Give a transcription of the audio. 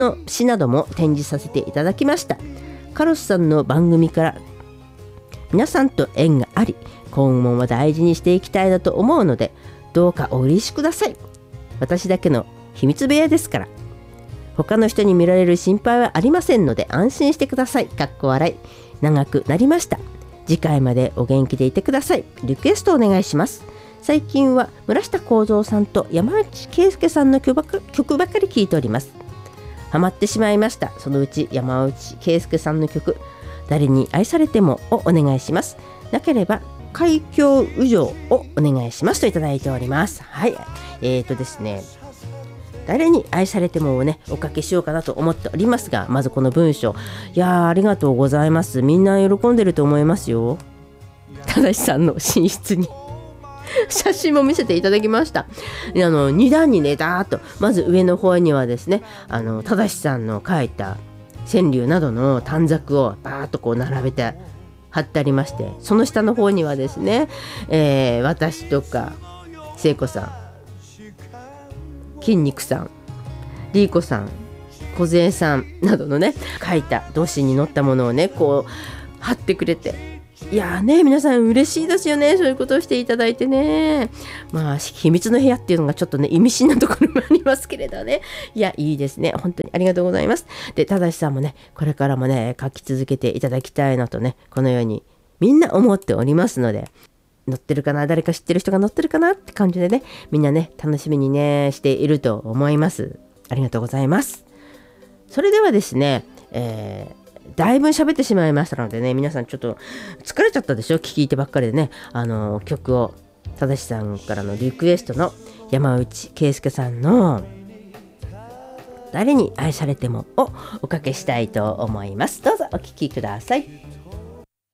の詩なども展示させていただきました。カロスさんの番組から皆さんと縁があり、今後も大事にしていきたいなと思うので、どうかお許しください。私だけの秘密部屋ですから。他の人に見られる心配はありませんので安心してください。かっこ笑い。長くなりました。次回までお元気でいてください。リクエストお願いします。最近は村下幸三さんと山内圭介さんの曲ばかり聴いております。ハマってしまいました。そのうち山内圭介さんの曲、誰に愛されてもをお願いします。なければ海峡右上をお願いしますといただいております。はい。ですね、誰に愛されてもをねおかけしようかなと思っておりますが、まずこの文章、いやありがとうございます。みんな喜んでると思いますよ。正さんの寝室に写真も見せていただきました。2段にねダーッと、まず上の方にはですね、正さんの書いた川柳などの短冊をバーッとこう並べて貼ってありまして、その下の方にはですね、私とか聖子さん、筋肉さん、リーコさん、小杖さんなどのね書いた同心に載ったものをねこう貼ってくれて、いやーね、皆さん嬉しいですよね。そういうことをしていただいてね。まあ秘密の部屋っていうのがちょっとね意味深なところもありますけれどね。いや、いいですね。本当にありがとうございます。で、正さんもねこれからもね書き続けていただきたいなとね、このようにみんな思っておりますので、載ってるかな、誰か知ってる人が載ってるかなって感じでね、みんなね楽しみにねしていると思います。ありがとうございます。それではですね、だいぶ喋ってしまいましたのでね、皆さんちょっと疲れちゃったでしょ、聞いてばっかりでね。曲を正さんからのリクエストの山内圭介さんの誰に愛されてもをおかけしたいと思います。どうぞお聴きください。